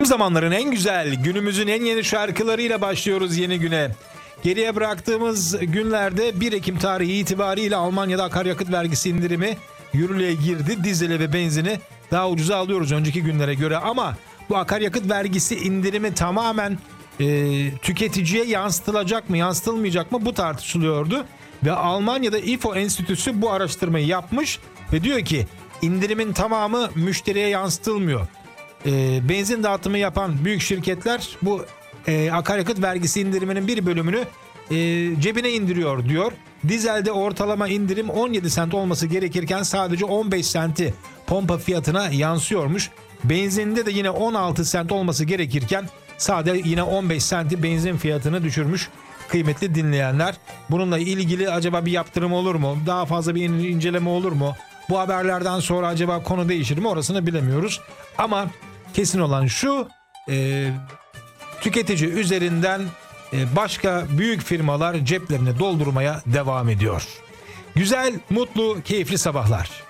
Zamanların en güzel, günümüzün en yeni şarkılarıyla başlıyoruz yeni güne. Geriye bıraktığımız günlerde 1 Ekim tarihi itibariyle Almanya'da akaryakıt vergisi indirimi yürürlüğe girdi. Dizeli ve benzini daha ucuza alıyoruz önceki günlere göre, ama bu akaryakıt vergisi indirimi tamamen tüketiciye yansıtılacak mı, yansıtılmayacak mı, bu tartışılıyordu. Ve Almanya'da IFO Enstitüsü bu araştırmayı yapmış ve diyor ki indirimin tamamı müşteriye yansıtılmıyor. Benzin dağıtımı yapan büyük şirketler bu akaryakıt vergisi indiriminin bir bölümünü cebine indiriyor diyor. Dizelde ortalama indirim 17 sent olması gerekirken sadece 15 senti pompa fiyatına yansıyormuş. Benzinde de yine 16 sent olması gerekirken sadece yine 15 senti benzin fiyatını düşürmüş. Kıymetli dinleyenler, bununla ilgili acaba bir yaptırım olur mu? Daha fazla bir inceleme olur mu? Bu haberlerden sonra acaba konu değişir mi? Orasını bilemiyoruz. Ama kesin olan şu, tüketici üzerinden başka büyük firmalar ceplerini doldurmaya devam ediyor. Güzel, mutlu, keyifli sabahlar.